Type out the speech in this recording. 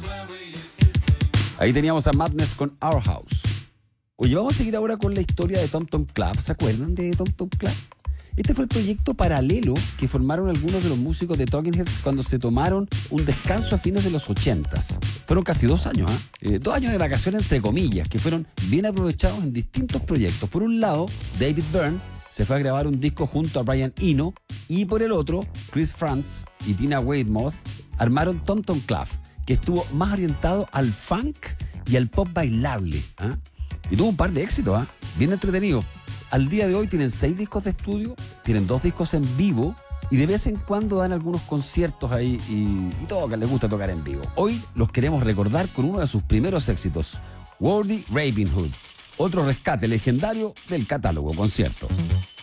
Ahí teníamos a Madness con Our House. Oye, vamos a seguir ahora con la historia de Tom Tom Club. ¿Se acuerdan de Tom Tom Club? Este fue el proyecto paralelo que formaron algunos de los músicos de Talking Heads cuando se tomaron un descanso a fines de los 80s. Fueron casi 2 años, 2 años de vacaciones entre comillas, que fueron bien aprovechados en distintos proyectos. Por un lado, David Byrne se fue a grabar un disco junto a Brian Eno, y por el otro, Chris Frantz y Tina Weymouth armaron Tom Tom Club, que estuvo más orientado al funk y al pop bailable. Y tuvo un par de éxitos, bien entretenido. Al día de hoy tienen 6 discos de estudio, tienen 2 discos en vivo y de vez en cuando dan algunos conciertos ahí y tocan, les gusta tocar en vivo. Hoy los queremos recordar con uno de sus primeros éxitos, Wordy Robin Hood, otro rescate legendario del catálogo concierto.